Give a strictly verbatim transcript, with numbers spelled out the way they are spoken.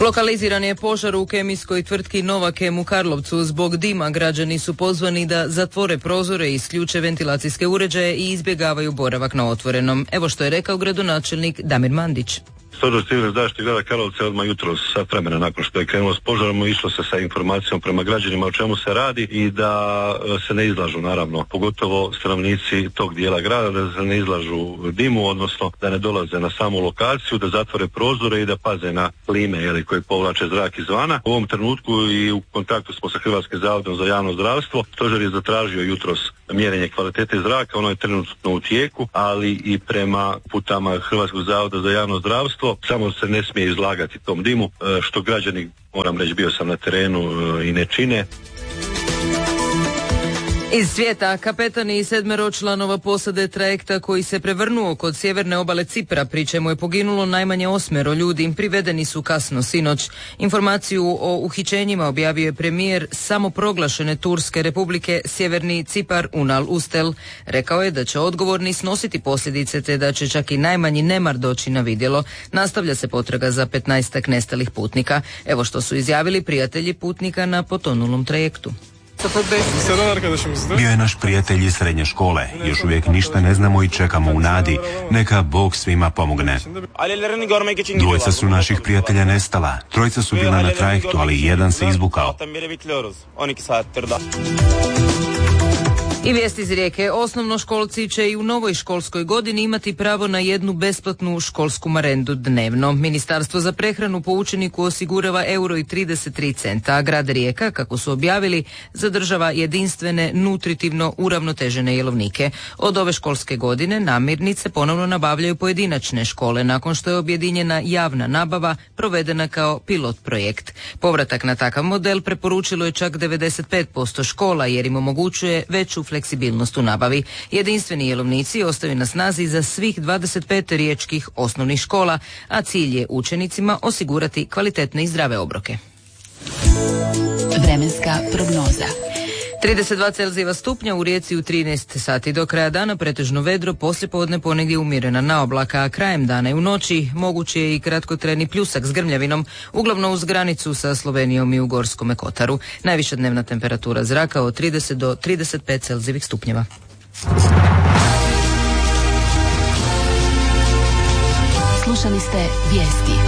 Lokaliziran je požar u kemijskoj tvrtki Novakem u Karlovcu. Zbog dima građani su pozvani da zatvore prozore, isključe ventilacijske uređaje i izbjegavaju boravak na otvorenom. Evo što je rekao gradonačelnik Damir Mandić. Stožer civilne zaštite grada Karlovca odmah jutros sat vremena nakon što je krenulo s požarom išlo se sa informacijom prema građanima o čemu se radi i da se ne izlažu, naravno, pogotovo stanovnici tog dijela grada, da se ne izlažu dimu, odnosno da ne dolaze na samu lokaciju, da zatvore prozore i da paze na klime jeli, koje povlače zrak izvana. U ovom trenutku i u kontaktu smo sa Hrvatskim zavodom za javno zdravstvo. Stožer je zatražio jutros mjerenje kvalitete zraka, ono je trenutno u tijeku, ali i prema putama Hrvatskog zavoda za javno zdravstvo samo se ne smije izlagati tom dimu, što građani, moram reći, bio sam na terenu, i ne čine. Iz svijeta, kapetan i sedmero članova posade trajekta koji se prevrnuo kod sjeverne obale Cipra, pri čemu je poginulo najmanje osmero ljudi, privedeni su kasno sinoć. Informaciju o uhićenjima objavio je premijer samoproglašene Turske republike Sjeverni Cipar Unal Ustel. Rekao je da će odgovorni snositi posljedice te da će čak i najmanji nemar doći na vidjelo. Nastavlja se potraga za petnaestak nestalih putnika. Evo što su izjavili prijatelji putnika na potonulom trajektu. Bio je naš prijatelj iz srednje škole. Još uvijek ništa ne znamo i čekamo u nadi. Neka Bog svima pomogne. Dvojica su naših prijatelja nestala. Trojica su bila na trajektu, ali jedan se izbukao. I vijesti iz Rijeke. Osnovnoškolci će i u novoj školskoj godini imati pravo na jednu besplatnu školsku marendu dnevno. Ministarstvo za prehranu po učeniku osigurava euro i trideset tri centa, a grad Rijeka, kako su objavili, zadržava jedinstvene nutritivno uravnotežene jelovnike. Od ove školske godine namirnice ponovno nabavljaju pojedinačne škole, nakon što je objedinjena javna nabava provedena kao pilot projekt. Povratak na takav model preporučilo je čak devedeset pet posto škola, jer im omogućuje veću fleksibilnost u nabavi. Jedinstveni jelovnici ostaju na snazi za svih dvadeset pet riječkih osnovnih škola, a cilj je učenicima osigurati kvalitetne i zdrave obroke. Vremenska prognoza. trideset dva Celzijeva stupnja, u Rijeci u trinaest sati. Do kraja dana pretežno vedro, poslijepodne ponegdje umjerena naoblaka, a krajem dana i u noći mogući je i kratkotrajni pljusak s grmljavinom, uglavnom uz granicu sa Slovenijom i u Gorskome Kotaru. Najviša dnevna temperatura zraka od trideset do trideset pet Celzijevih stupnjeva. Slušali ste vijesti.